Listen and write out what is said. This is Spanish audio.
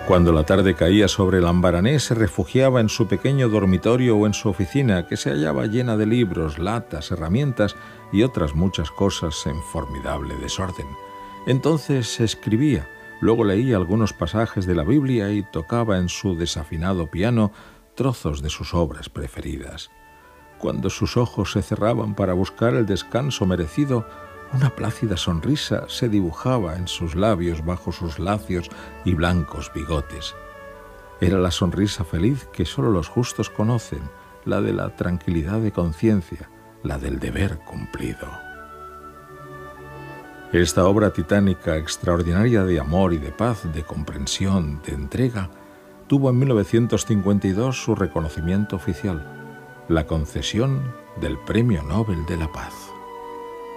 Cuando la tarde caía sobre Lambaranés, se refugiaba en su pequeño dormitorio o en su oficina, que se hallaba llena de libros, latas, herramientas y otras muchas cosas en formidable desorden. Entonces escribía, luego leía algunos pasajes de la Biblia y tocaba en su desafinado piano trozos de sus obras preferidas. Cuando sus ojos se cerraban para buscar el descanso merecido, una plácida sonrisa se dibujaba en sus labios bajo sus lacios y blancos bigotes. Era la sonrisa feliz que solo los justos conocen, la de la tranquilidad de conciencia, la del deber cumplido. Esta obra titánica, extraordinaria de amor y de paz, de comprensión, de entrega, tuvo en 1952 su reconocimiento oficial, la concesión del Premio Nobel de la Paz.